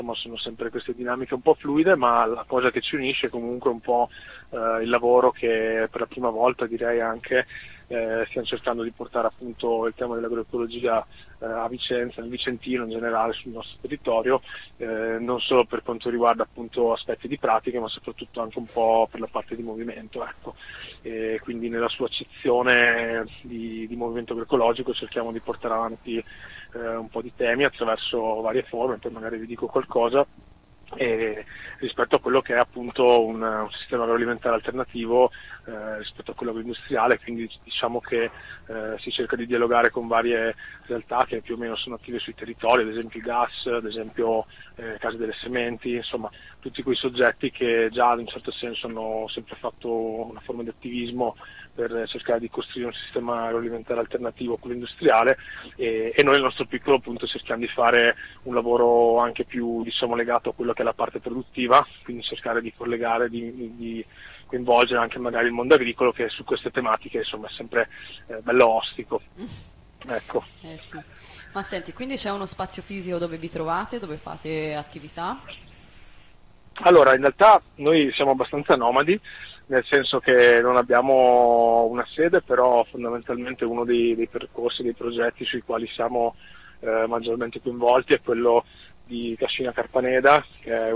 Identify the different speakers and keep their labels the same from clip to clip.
Speaker 1: insomma sono sempre queste dinamiche un po' fluide, ma la cosa che ci unisce è comunque un po' il lavoro che per la prima volta direi anche stiamo cercando di portare appunto il tema dell'agroecologia a Vicenza, nel Vicentino in generale, sul nostro territorio, non solo per quanto riguarda appunto aspetti di pratica, ma soprattutto anche un po' per la parte di movimento, ecco. E quindi nella sua accezione di movimento agroecologico cerchiamo di portare avanti un po' di temi attraverso varie forme, poi magari vi dico qualcosa, e rispetto a quello che è appunto un sistema agroalimentare alternativo rispetto a quello industriale, quindi diciamo che si cerca di dialogare con varie realtà che più o meno sono attive sui territori, ad esempio il gas, ad esempio Case delle Sementi, insomma tutti quei soggetti che già in un certo senso hanno sempre fatto una forma di attivismo per cercare di costruire un sistema agroalimentare alternativo a quello industriale, e noi nel nostro piccolo appunto cerchiamo di fare un lavoro anche più diciamo legato a quello che è la parte produttiva, quindi cercare di collegare, di coinvolgere anche magari il mondo agricolo, che su queste tematiche insomma è sempre bello ostico. Ecco.
Speaker 2: Sì. Ma senti, quindi c'è uno spazio fisico dove vi trovate, dove fate attività?
Speaker 1: Allora, in realtà noi siamo abbastanza nomadi, nel senso che non abbiamo una sede, però fondamentalmente uno dei percorsi, dei progetti sui quali siamo maggiormente coinvolti è quello di Cascina Carpaneda, che è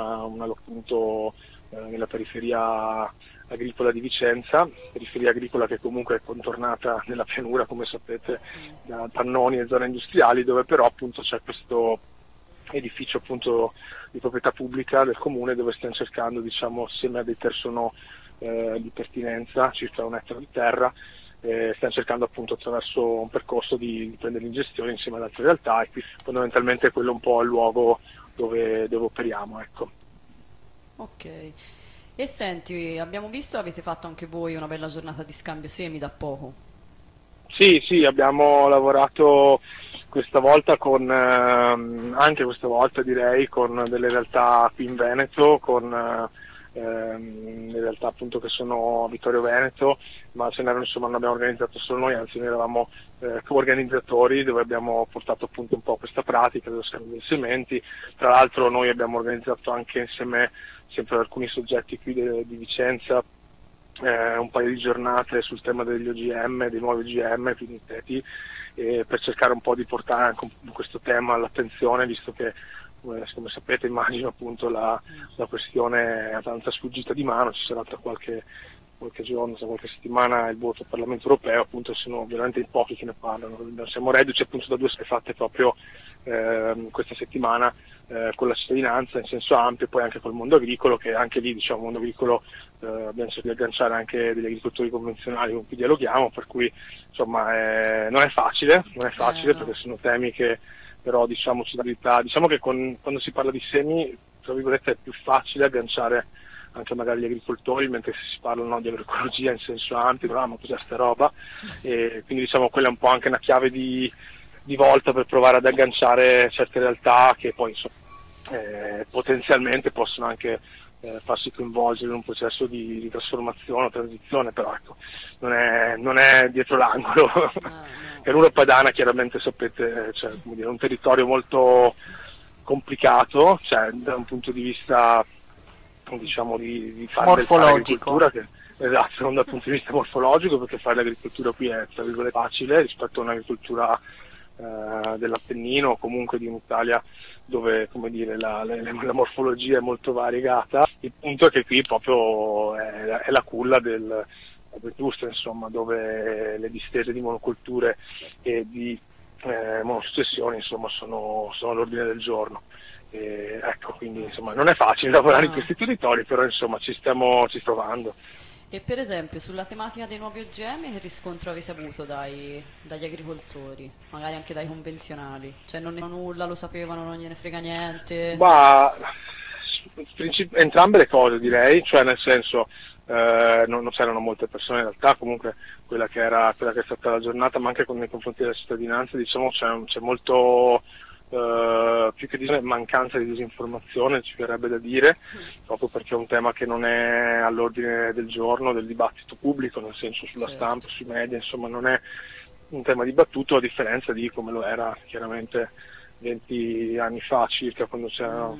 Speaker 1: appunto nella periferia agricola di Vicenza, periferia agricola che comunque è contornata nella pianura, come sapete, da pannoni e zone industriali, dove però appunto c'è questo edificio appunto di proprietà pubblica del comune, dove stiamo cercando, diciamo, assieme a dei terreno di pertinenza, circa 1 ettaro di terra, stiamo cercando appunto attraverso un percorso di prenderli in gestione insieme ad altre realtà, e qui fondamentalmente quello è un po' il luogo dove operiamo, ecco.
Speaker 2: Ok. E senti, abbiamo visto, avete fatto anche voi una bella giornata di scambio semi da poco.
Speaker 1: Sì, abbiamo lavorato questa volta anche questa volta direi, con delle realtà qui in Veneto, con le realtà appunto che sono a Vittorio Veneto, ma ce n'erano, insomma, non abbiamo organizzato solo noi, anzi noi eravamo co-organizzatori, dove abbiamo portato appunto un po' questa pratica dello scambio delle sementi. Tra l'altro noi abbiamo organizzato anche insieme sempre ad alcuni soggetti qui di Vicenza un paio di giornate sul tema degli OGM, dei nuovi OGM, quindi teti, per cercare un po' di portare anche questo tema all'attenzione, visto che come sapete, immagino appunto la questione è abbastanza sfuggita di mano. Ci sarà tra qualche giorno, tra qualche settimana, il voto al Parlamento europeo, appunto sono veramente in pochi che ne parlano. Siamo reduci appunto da 2 fatte proprio questa settimana con la cittadinanza in senso ampio, e poi anche col mondo agricolo, che anche lì, diciamo, il mondo agricolo abbiamo cercato di agganciare anche degli agricoltori convenzionali con cui dialoghiamo, per cui insomma non è facile
Speaker 2: No.
Speaker 1: Perché sono temi che però, diciamo che quando si parla di semi, tra virgolette, è più facile agganciare anche magari gli agricoltori, mentre se si parla, no, di agroecologia in senso ampio, ma cos'è sta roba? E quindi diciamo quella è un po' anche una chiave di volta per provare ad agganciare certe realtà che poi insomma, potenzialmente possono anche farsi coinvolgere in un processo di trasformazione o transizione, però ecco, non è dietro l'angolo.
Speaker 2: No.
Speaker 1: Pianura Padana, chiaramente sapete, cioè, come dire, è un territorio molto complicato, cioè da un punto di vista, diciamo, di fare
Speaker 3: morfologico.
Speaker 1: esatto, non dal punto di vista morfologico, perché fare l'agricoltura qui è, tra virgolette, facile rispetto a un'agricoltura dell'Appennino, o comunque di un'Italia dove, come dire, la morfologia è molto variegata. Il punto è che qui proprio è la culla dell'industria, insomma, dove le distese di monocolture e di monosuccessioni, insomma, sono all'ordine del giorno. Ecco, quindi insomma non è facile lavorare in questi territori, però insomma ci stiamo provando.
Speaker 2: E per esempio sulla tematica dei nuovi OGM, che riscontro avete avuto dagli agricoltori, magari anche dai convenzionali? Cioè non ne sanno nulla, lo sapevano, non gliene frega niente?
Speaker 1: Entrambe le cose direi, cioè nel senso non c'erano molte persone in realtà, comunque quella che è stata la giornata, ma anche nei confronti della cittadinanza, diciamo c'è molto più che dire mancanza di disinformazione, ci verrebbe da dire, proprio perché è un tema che non è all'ordine del giorno del dibattito pubblico, nel senso sulla stampa, sui media, insomma non è un tema dibattuto, a differenza di come lo era chiaramente 20 anni fa circa, quando c'erano